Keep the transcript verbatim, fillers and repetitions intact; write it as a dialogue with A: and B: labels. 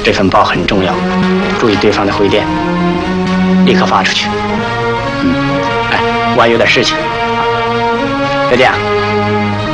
A: 这份报很重要，注意对方的回电，立刻发出去。嗯，哎，我还有点事情，再见。